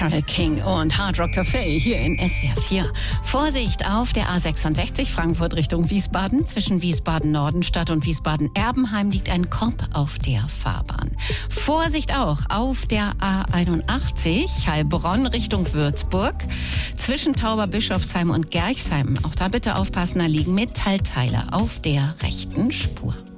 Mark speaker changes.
Speaker 1: Carole King und Hard Rock Café hier in SWR 4. Vorsicht auf der A66 Frankfurt Richtung Wiesbaden. Zwischen Wiesbaden-Nordenstadt und Wiesbaden-Erbenheim liegt ein Korb auf der Fahrbahn. Vorsicht auch auf der A81 Heilbronn Richtung Würzburg. Zwischen Tauberbischofsheim und Gerchsheim. Auch da bitte aufpassen, da liegen Metallteile auf der rechten Spur.